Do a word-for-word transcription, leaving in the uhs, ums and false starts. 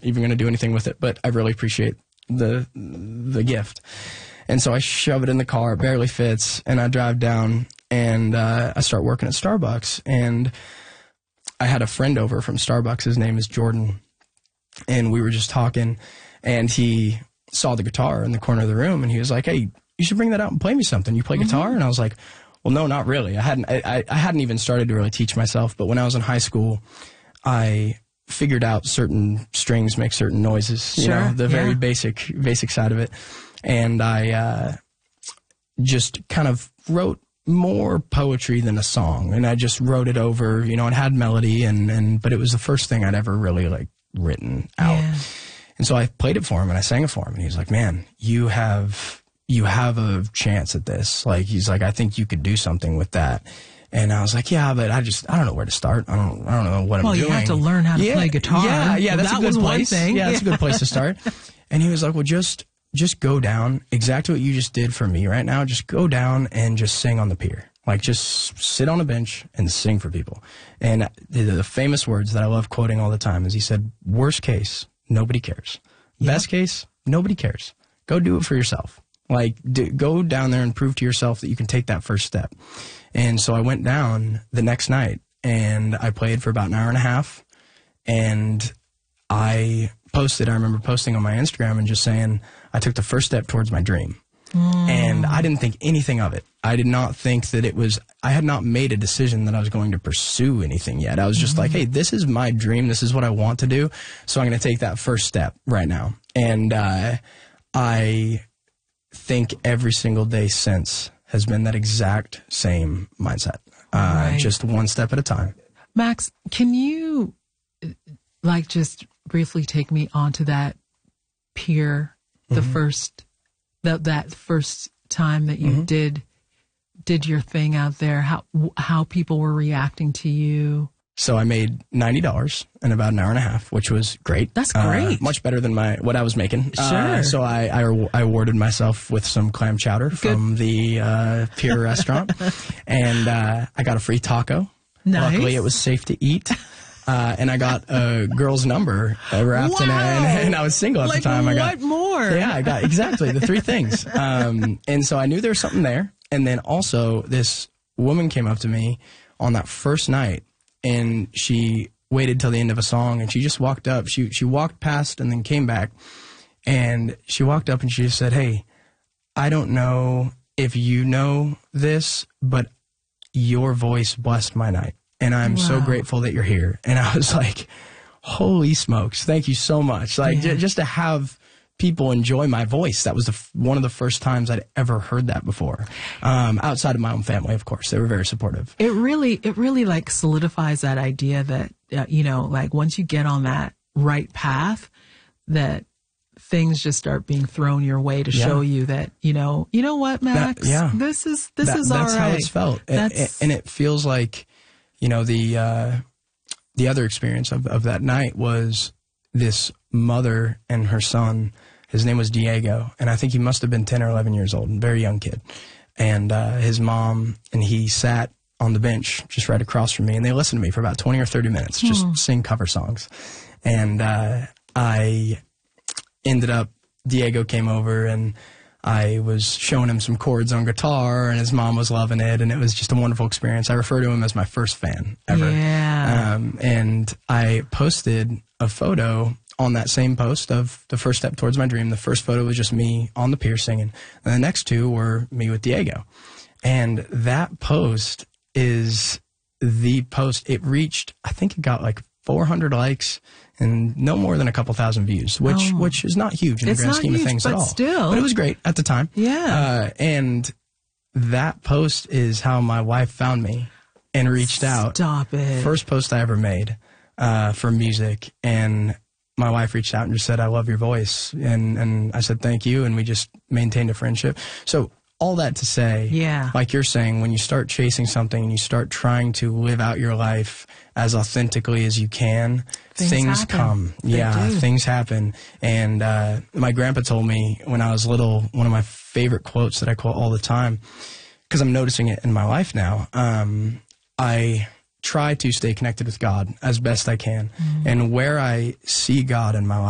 even going to do anything with it, but I really appreciate the the gift. And so I shove it in the car, it barely fits, and I drive down, and uh, I start working at Starbucks. And I had a friend over from Starbucks. His name is Jordan. And we were just talking, and he saw the guitar in the corner of the room, and he was like, hey, you should bring that out and play me something. You play mm-hmm. guitar? And I was like, well, no, not really. I hadn't I, I hadn't even started to really teach myself. But when I was in high school, I figured out certain strings make certain noises, you sure, know, the yeah. very basic basic side of it. And I uh, just kind of wrote more poetry than a song. And I just wrote it over, you know, it had melody, and, and but it was the first thing I'd ever really, like, written out. Yeah. And so I played it for him, and I sang it for him. And he was like, man, you have you have a chance at this. Like, he's like, I think you could do something with that. And I was like, yeah, but I just, I don't know where to start. I don't, I don't know what well, I'm doing. Well, you have to learn how to yeah, play guitar. Yeah, yeah, well, that's that a good was place. One thing. Yeah, that's a good place to start. And he was like, well, just, just go down, exactly what you just did for me right now. Just go down and just sing on the pier. Like, just sit on a bench and sing for people. And the, the famous words that I love quoting all the time is he said, worst case, nobody cares. Yeah. Best case, nobody cares. Go do it for yourself. Like, do, go down there and prove to yourself that you can take that first step. And so I went down the next night, and I played for about an hour and a half, and I posted, I remember posting on my Instagram and just saying, I took the first step towards my dream. Mm. And I didn't think anything of it. I did not think that it was, I had not made a decision that I was going to pursue anything yet. I was just mm-hmm. like, hey, this is my dream. This is what I want to do. So I'm going to take that first step right now. And uh, I think every single day since has been that exact same mindset. Uh, right. Just one step at a time. Max, can you, like, just briefly take me onto that pier, the mm-hmm. first, that that first time that you mm-hmm. did did your thing out there? How how people were reacting to you? So I made ninety dollars in about an hour and a half, which was great. That's great. Uh, much better than my what I was making. Sure. Uh, so I, I, I awarded myself with some clam chowder Good. from the uh, Pier restaurant, and uh, I got a free taco. Nice. Luckily, it was safe to eat. Uh, and I got a girl's number uh, wrapped wow. in it, and, and I was single at like the time. What I got more? Yeah, I got exactly the three things. Um, and so I knew there was something there. And then also this woman came up to me on that first night, and she waited till the end of a song, and she just walked up. She she walked past and then came back, and she walked up and she just said, "Hey, I don't know if you know this, but your voice blessed my night. And I'm wow. so grateful that you're here." And I was like, holy smokes, thank you so much. Like, yeah. j- just to have people enjoy my voice. That was the f- one of the first times I'd ever heard that before. Um, outside of my own family, of course. They were very supportive. It really, it really, like, solidifies that idea that, uh, you know, like, once you get on that right path, that things just start being thrown your way to yeah. show you that, you know, you know what, Max? That, yeah. This is, this that, is all right. That's how it's felt. That's... And, and it feels like, you know, the uh, the other experience of, of that night was this mother and her son. His name was Diego, and I think he must have been ten or eleven years old, a very young kid. And uh, his mom and he sat on the bench just right across from me, and they listened to me for about twenty or thirty minutes, just mm. sing cover songs. And uh, I ended up, Diego came over, and I was showing him some chords on guitar, and his mom was loving it, and it was just a wonderful experience. I refer to him as my first fan ever. Yeah. Um, and I posted a photo on that same post of the first step towards my dream. The first photo was just me on the pier singing, and the next two were me with Diego. And that post is the post. It reached, I think it got like four hundred likes and no more than a couple thousand views, which oh. which is not huge in the grand scheme huge, of things but at all. Still. But it was great at the time. Yeah. Uh, and that post is how my wife found me and reached Stop out. Stop it. First post I ever made uh, for music, and my wife reached out and just said, "I love your voice," and and I said, "Thank you," and we just maintained a friendship. So all that to say, yeah. like you're saying, when you start chasing something and you start trying to live out your life as authentically as you can, things, things come. They yeah, do. things happen. And uh, my grandpa told me when I was little, one of my favorite quotes that I quote all the time, because I'm noticing it in my life now, um, I try to stay connected with God as best I can. Mm. And where I see God in my life,